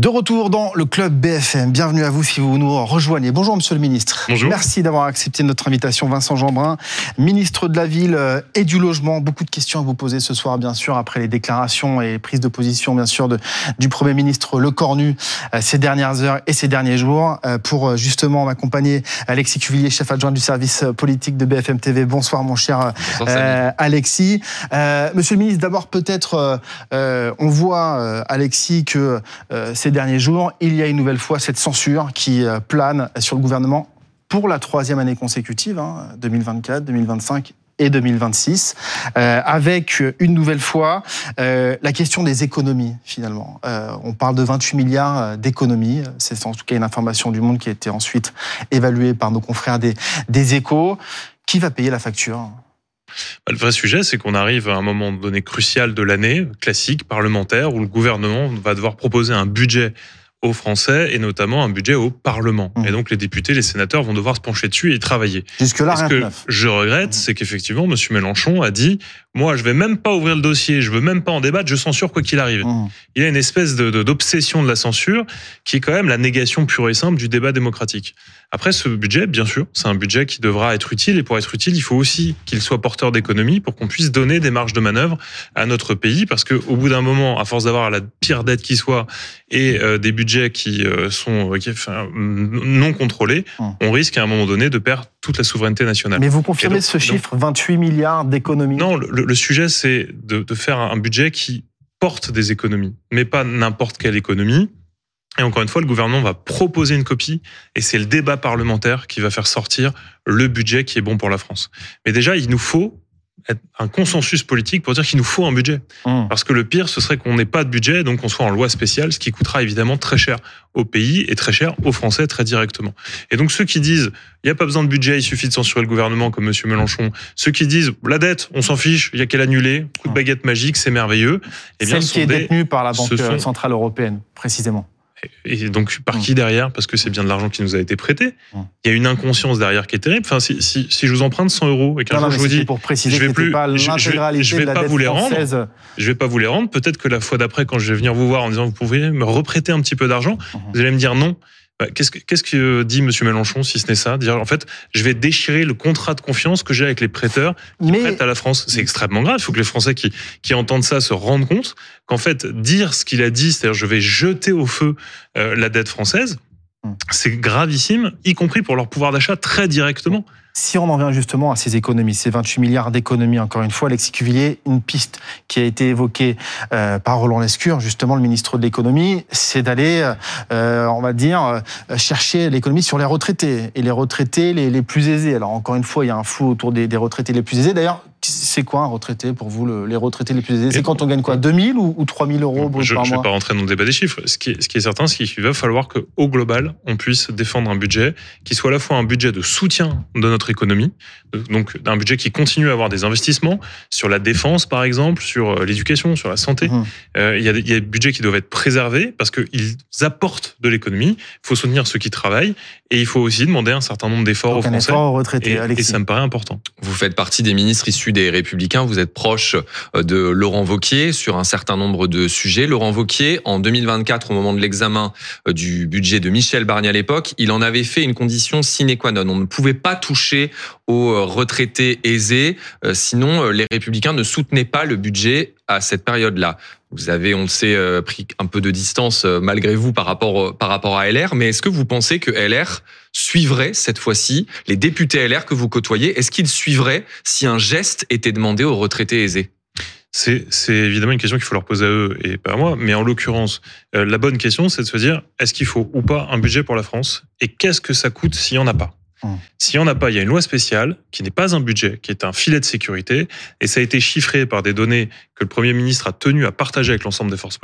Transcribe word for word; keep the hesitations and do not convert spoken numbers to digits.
De retour dans le club B F M. Bienvenue à vous si vous nous rejoignez. Bonjour Monsieur le Ministre. Bonjour. Merci d'avoir accepté notre invitation. Vincent Jeanbrun, ministre de la Ville et du Logement. Beaucoup de questions à vous poser ce soir, bien sûr, après les déclarations et prises de position, bien sûr, de, du Premier ministre Lecornu ces dernières heures et ces derniers jours. Pour justement m'accompagner, Alexis Cuvillier, chef adjoint du service politique de B F M T V. Bonsoir mon cher Bonsoir, euh, Alexis. Euh, Monsieur le ministre, d'abord peut-être, euh, on voit, euh, Alexis, que euh, ces derniers jours, il y a une nouvelle fois cette censure qui plane sur le gouvernement pour la troisième année consécutive, hein, deux mille vingt-quatre, deux mille vingt-cinq et deux mille vingt-six, euh, avec une nouvelle fois euh, la question des économies, finalement. Euh, on parle de vingt-huit milliards d'économies. C'est en tout cas une information du Monde qui a été ensuite évaluée par nos confrères des, des Échos. Qui va payer la facture ? Le vrai sujet, c'est qu'on arrive à un moment donné crucial de l'année, classique, parlementaire, où le gouvernement va devoir proposer un budget aux Français et notamment un budget au Parlement. Mmh. Et donc les députés, les sénateurs vont devoir se pencher dessus et y travailler. Jusque-là, rien de neuf. Ce que je regrette, mmh. c'est qu'effectivement, M. Mélenchon a dit « Moi, je vais même pas ouvrir le dossier, je veux même pas en débattre, je censure quoi qu'il arrive. Mmh. » Il y a une espèce de, de, d'obsession de la censure qui est quand même la négation pure et simple du débat démocratique. Après, ce budget, bien sûr, c'est un budget qui devra être utile. Et pour être utile, il faut aussi qu'il soit porteur d'économie pour qu'on puisse donner des marges de manœuvre à notre pays. Parce qu'au bout d'un moment, à force d'avoir la pire dette qui soit et euh, des budgets qui euh, sont qui, enfin, non contrôlés, hum. on risque à un moment donné de perdre toute la souveraineté nationale. Mais vous confirmez donc, ce chiffre, donc, vingt-huit milliards d'économies ? Non, le, le sujet, c'est de, de faire un budget qui porte des économies, mais pas n'importe quelle économie. Et encore une fois, le gouvernement va proposer une copie et c'est le débat parlementaire qui va faire sortir le budget qui est bon pour la France. Mais déjà, il nous faut un consensus politique pour dire qu'il nous faut un budget. Mmh. Parce que le pire, ce serait qu'on n'ait pas de budget, donc qu'on soit en loi spéciale, ce qui coûtera évidemment très cher au pays et très cher aux Français très directement. Et donc ceux qui disent il n'y a pas besoin de budget, il suffit de censurer le gouvernement comme M. Mélenchon, ceux qui disent la dette, on s'en fiche, il n'y a qu'à l'annuler, coup de baguette magique, c'est merveilleux. Eh bien, Celle qui est des... détenue par la Banque sont... Centrale Européenne, précisément. Et donc, par qui derrière ? Parce que c'est bien de l'argent qui nous a été prêté. Il y a une inconscience derrière qui est terrible. Enfin, si, si, si je vous emprunte cent euros et qu'un jour je vous dis, pour préciser je vais que plus, pas je, je, je vais pas vous les rendre. Je vais pas vous les rendre. Peut-être que la fois d'après, quand je vais venir vous voir en disant, vous pouvez me reprêter un petit peu d'argent, mmh. vous allez me dire non. Qu'est-ce que, qu'est-ce que dit M. Mélenchon, si ce n'est ça ? Dire, en fait, je vais déchirer le contrat de confiance que j'ai avec les prêteurs qui Mais... prêtent à la France. C'est extrêmement grave. Il faut que les Français qui, qui entendent ça se rendent compte qu'en fait, dire ce qu'il a dit, c'est-à-dire je vais jeter au feu euh, la dette française, c'est gravissime, y compris pour leur pouvoir d'achat très directement. Si on en vient justement à ces économies, ces vingt-huit milliards d'économies, encore une fois, Alexis Cuvillier, une piste qui a été évoquée euh, par Roland Lescure, justement le ministre de l'économie, c'est d'aller, euh, on va dire, euh, chercher l'économie sur les retraités, et les retraités les, les plus aisés. Alors encore une fois, il y a un flou autour des, des retraités les plus aisés. D'ailleurs, c'est quoi un retraité pour vous, le, les retraités les plus aisés ? C'est quand on gagne quoi, deux mille ou, ou trois mille euros brut je, par je mois ? Je ne vais pas rentrer dans le débat des chiffres. Ce qui est, ce qui est certain, c'est qu'il va falloir qu'au global, on puisse défendre un budget qui soit à la fois un budget de soutien de notre économie, donc un budget qui continue à avoir des investissements sur la défense, par exemple, sur l'éducation, sur la santé. Mmh. Euh, il y a des, il y a des budgets qui doivent être préservés parce qu'ils apportent de l'économie. Il faut soutenir ceux qui travaillent et il faut aussi demander un certain nombre d'efforts aux Français. Effort aux retraités, et, et ça me paraît important. Vous faites partie des ministres issus des Républicains. Vous êtes proche de Laurent Wauquiez sur un certain nombre de sujets. Laurent Wauquiez, en deux mille vingt-quatre, au moment de l'examen du budget de Michel Barnier à l'époque, il en avait fait une condition sine qua non. On ne pouvait pas toucher aux retraités aisés, sinon les Républicains ne soutenaient pas le budget à cette période-là. Vous avez, on le sait, pris un peu de distance malgré vous par rapport, par rapport à L R, mais est-ce que vous pensez que L R suivrait cette fois-ci les députés L R que vous côtoyez ? Est-ce qu'ils suivraient si un geste était demandé aux retraités aisés ? C'est, c'est évidemment une question qu'il faut leur poser à eux et pas à moi, mais en l'occurrence, euh, la bonne question, c'est de se dire, est-ce qu'il faut ou pas un budget pour la France ? Et qu'est-ce que ça coûte s'il n'y en a pas ? Mmh. S'il n'y en a pas, il y a une loi spéciale qui n'est pas un budget, qui est un filet de sécurité, et ça a été chiffré par des données que le Premier ministre a tenu à partager avec l'ensemble des forces politiques.